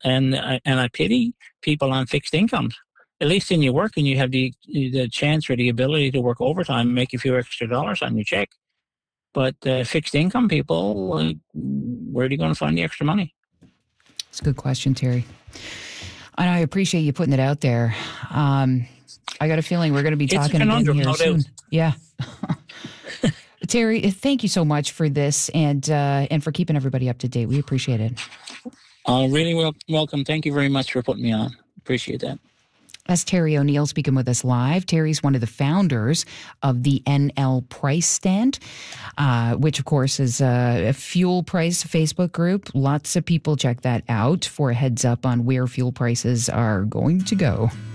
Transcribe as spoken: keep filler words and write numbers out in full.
and I, and I pity people on fixed incomes. At least in your work, and you have the the chance or the ability to work overtime and make a few extra dollars on your check. But uh, fixed income people, like, where are you going to find the extra money? It's a good question, Terry. And I appreciate you putting it out there. Um, I got a feeling we're going to be It's talking a again here no soon. doubt. Yeah. Terry, thank you so much for this and uh, and for keeping everybody up to date. We appreciate it. Uh, really wel- welcome. Thank you very much for putting me on. Appreciate that. That's Terry O'Neill speaking with us live. Terry's one of the founders of the N L Price Stand, uh, which, of course, is a, a fuel price Facebook group. Lots of people check that out for a heads up on where fuel prices are going to go.